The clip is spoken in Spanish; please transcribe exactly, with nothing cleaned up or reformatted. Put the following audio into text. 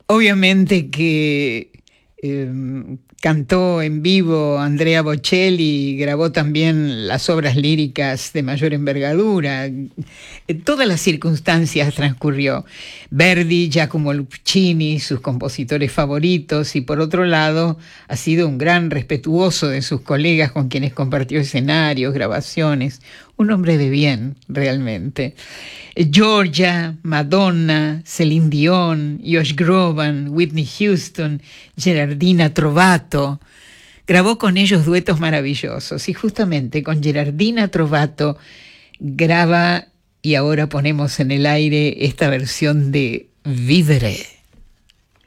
Obviamente que eh, cantó en vivo Andrea Bocelli, grabó también las obras líricas de mayor envergadura. En todas las circunstancias transcurrió. Verdi, Giacomo Puccini, sus compositores favoritos, y por otro lado ha sido un gran respetuoso de sus colegas con quienes compartió escenarios, grabaciones. Un hombre de bien, realmente. Georgia, Madonna, Celine Dion, Josh Groban, Whitney Houston, Gerardina Trovato. Grabó con ellos duetos maravillosos y justamente con Gerardina Trovato graba, y ahora ponemos en el aire esta versión de Vivere.